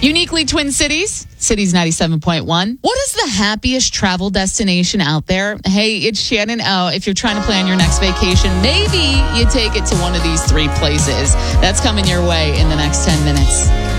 Uniquely Twin Cities, Cities 97.1. What is the happiest travel destination out there? Hey, it's Shannon. If you're trying to plan your next vacation, maybe you take it to one of these three places. That's coming your way in the next 10 minutes.